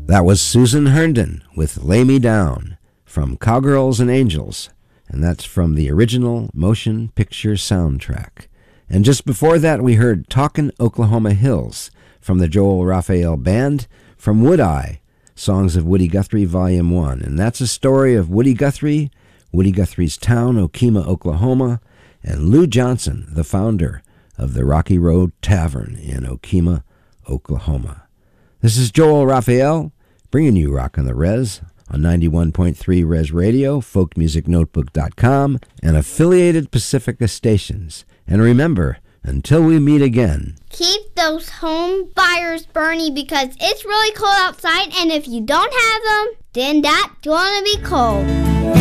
That was Susan Herndon with Lay Me Down from Cowgirls and Angels, and that's from the original motion picture soundtrack. And just before that, we heard Talkin' Oklahoma Hills from the Joel Raphael Band from Wood Eye, Songs of Woody Guthrie Volume 1. And that's a story of Woody Guthrie's town, Okemah, Oklahoma, and Lou Johnson, the founder of the Rocky Road Tavern in Okemah, Oklahoma. This is Joel Raphael, bringing you Rock on the Res on 91.3 Res Radio, folkmusicnotebook.com, and affiliated Pacifica stations. And remember, until we meet again, keep those home fires burning because it's really cold outside, and if you don't have them, then that's gonna be cold.